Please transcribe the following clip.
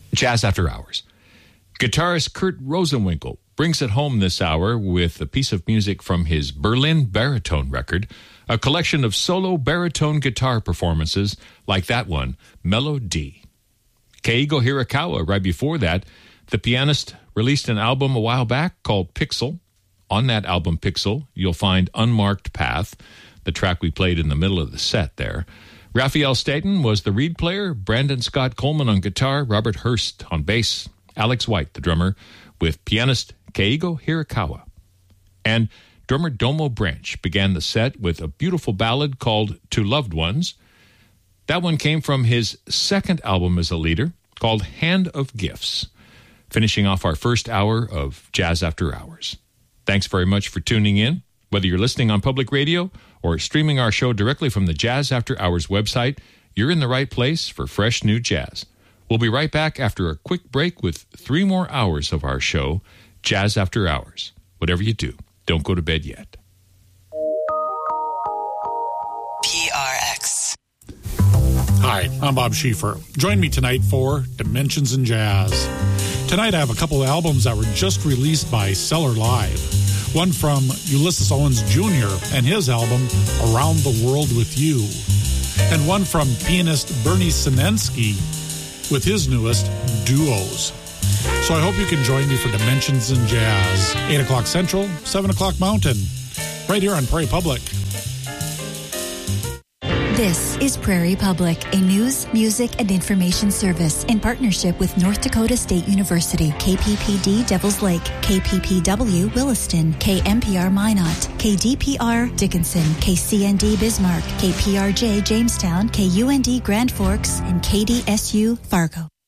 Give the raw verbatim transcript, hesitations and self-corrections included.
Jazz After Hours. Guitarist Kurt Rosenwinkel brings it home this hour with a piece of music from his Berlin baritone record, a collection of solo baritone guitar performances like that one, Melody. Keigo Hirakawa, right before that, the pianist released an album a while back called Pixel. On that album, Pixel, you'll find Unmarked Path, the track we played in the middle of the set there. Raphael Staten was the reed player, Brandon Scott Coleman on guitar, Robert Hurst on bass, Alex White, the drummer, with pianist Keigo Hirakawa. And drummer Domo Branch began the set with a beautiful ballad called To Loved Ones. That one came from his second album as a leader, called Hand of Gifts, finishing off our first hour of Jazz After Hours. Thanks very much for tuning in. Whether you're listening on public radio or streaming our show directly from the Jazz After Hours website, you're in the right place for fresh new jazz. We'll be right back after a quick break with three more hours of our show, Jazz After Hours. Whatever you do, don't go to bed yet. P R X. Hi, I'm Bob Schieffer. Join me tonight for Dimensions in Jazz. Tonight I have a couple of albums that were just released by Cellar Live. One from Ulysses Owens Junior and his album Around the World with You. And one from pianist Bernie Sinensky with his newest, Duos. So I hope you can join me for Dimensions in Jazz. eight o'clock Central, seven o'clock Mountain. Right here on Prairie Public. This is Prairie Public, a news, music, and information service in partnership with North Dakota State University, K P P D Devils Lake, K P P W Williston, K M P R Minot, K D P R Dickinson, K C N D Bismarck, K P R J Jamestown, K U N D Grand Forks, and K D S U Fargo.